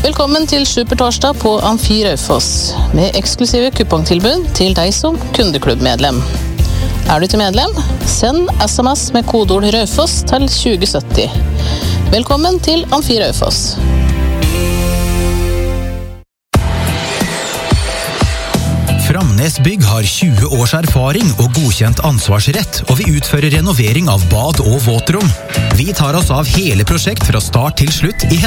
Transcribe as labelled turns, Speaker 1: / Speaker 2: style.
Speaker 1: Velkommen til Supertorsdag på Amfi Raufoss, med eksklusive kupongtilbud til deg som kundeklubbmedlem. Er du ikke medlem? Send SMS med kodeord Raufoss til 2070. Velkommen til Amfi Raufoss.
Speaker 2: Framnes Bygg har 20 års erfaring og godkjent ansvarsrett, og vi utfører renovering av bad og våtrom. Vi tar oss av hele prosjekt fra start til slutt i